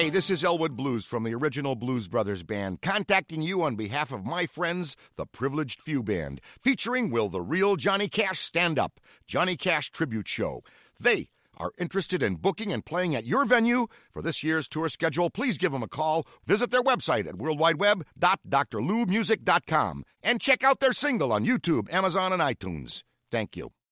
Hey, this is Elwood Blues from the original Blues Brothers Band, contacting you on behalf of my friends, the Privileged Few Band, featuring Will the Real Johnny Cash Stand Up, Johnny Cash Tribute Show. They are interested in booking and playing at your venue. For this year's tour schedule, please give them a call. Visit their website at worldwideweb.drloumusic.com and check out their single on YouTube, Amazon, and iTunes. Thank you.